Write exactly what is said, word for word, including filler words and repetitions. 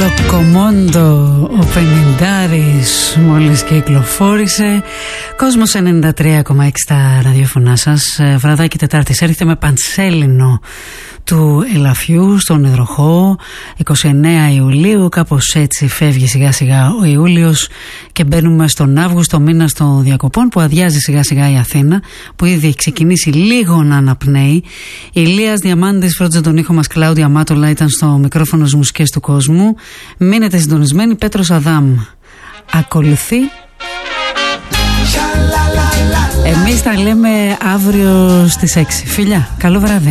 Κομόντο ο πενηντάρης μόλις κυκλοφόρησε. Κόσμος ενενήντα τρία κόμμα έξι στα ραδιόφωνά σας. Βραδάκι Τετάρτης έρχεται με πανσέλινο του ελαφιού στον υδροχό. είκοσι εννέα Ιουλίου, κάπως έτσι φεύγει σιγά σιγά ο Ιούλιος και μπαίνουμε στον Αύγουστο, μήνα των διακοπών, που αδειάζει σιγά σιγά η Αθήνα, που ήδη έχει ξεκινήσει λίγο να αναπνέει. Ηλίας Διαμάντης φρόντιζε τον ήχο μας, Κλάουδια Μάτολα ήταν στο μικρόφωνο στις μουσικές του κόσμου. Μείνετε συντονισμένοι. Πέτρος Αδάμ ακολουθεί. Εμείς τα λέμε αύριο στις έξι. Φιλιά, καλό βράδυ.